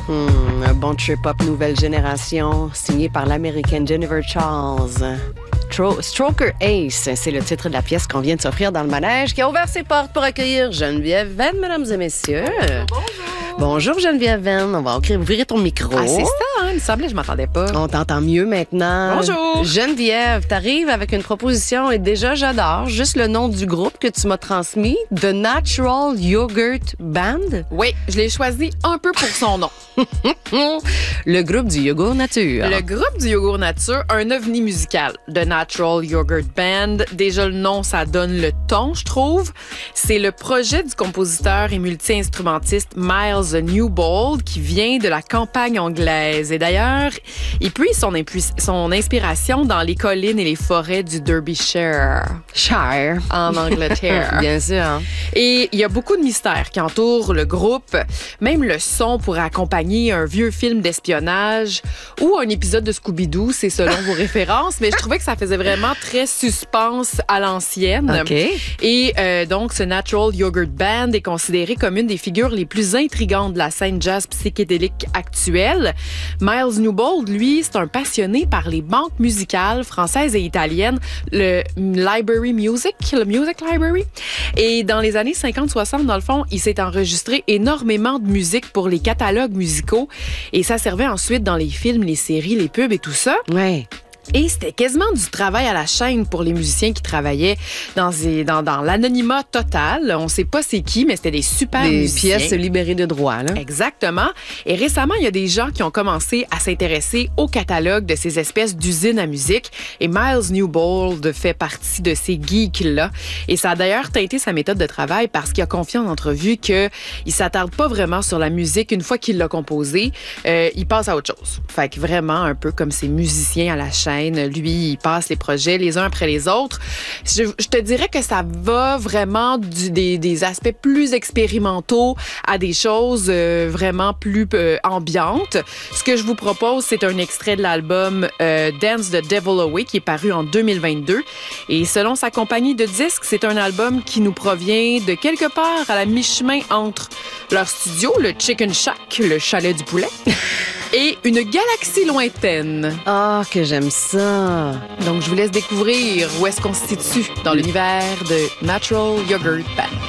Un bon trip-hop nouvelle génération, signé par l'américaine Jennifer Charles. Stroker Ace, c'est le titre de la pièce qu'on vient de s'offrir dans le manège qui a ouvert ses portes pour accueillir Geneviève Venn, mesdames et messieurs. Bonjour. Bonjour Geneviève Venn, on va ouvrir ton micro. Ah, c'est ça, hein? Il me semblait que je m'entendais pas. On t'entend mieux maintenant. Bonjour. Geneviève, t'arrives avec une proposition et déjà j'adore juste le nom du groupe que tu m'as transmis, The Natural Yogurt Band. Oui, je l'ai choisi un peu pour son nom. Le groupe du yogourt nature. Le groupe du yogourt nature, un ovni musical, The Natural Yogurt Band. Déjà, le nom, ça donne le ton, je trouve. C'est le projet du compositeur et multi-instrumentiste Miles Newbold qui vient de la campagne anglaise. Et d'ailleurs, il puise son inspiration dans les collines et les forêts du Derbyshire. Shire. En Angleterre. Bien sûr. Hein? Et il y a beaucoup de mystères qui entourent le groupe. Même le son pourrait accompagner un vieux film d'espionnage ou un épisode de Scooby-Doo, c'est selon vos références, mais je trouvais que ça faisait vraiment très suspense à l'ancienne. OK. Et donc, ce Natural Yogurt Band est considéré comme une des figures les plus intrigantes de la scène jazz psychédélique actuelle. Miles Newbold, lui, c'est un passionné par les banques musicales françaises et italiennes, le Library Music, le Music Library. Et dans les années 50-60, dans le fond, il s'est enregistré énormément de musique pour les catalogues musicaux et ça servait ensuite dans les films, les séries, les pubs et tout ça. Ouais. Et c'était quasiment du travail à la chaîne pour les musiciens qui travaillaient dans l'anonymat total. On sait pas c'est qui, mais c'était des super musiciens. Des pièces libérées de droit, là. Exactement. Et récemment, il y a des gens qui ont commencé à s'intéresser au catalogue de ces espèces d'usines à musique. Et Miles Newbold fait partie de ces geeks-là. Et ça a d'ailleurs teinté sa méthode de travail parce qu'il a confié en entrevue qu'il s'attarde pas vraiment sur la musique une fois qu'il l'a composée. Il passe à autre chose. Fait que vraiment, un peu comme ces musiciens à la chaîne. Lui, il passe les projets les uns après les autres. Je te dirais que ça va vraiment des aspects plus expérimentaux à des choses vraiment plus ambiantes. Ce que je vous propose, c'est un extrait de l'album Dance the Devil Away qui est paru en 2022. Et selon sa compagnie de disques, c'est un album qui nous provient de quelque part à la mi-chemin entre leur studio, le Chicken Shack, le chalet du poulet, et une galaxie lointaine. Ah, que j'aime ça. Donc, je vous laisse découvrir où est-ce qu'on se situe dans l'univers de Natural Yogurt Band.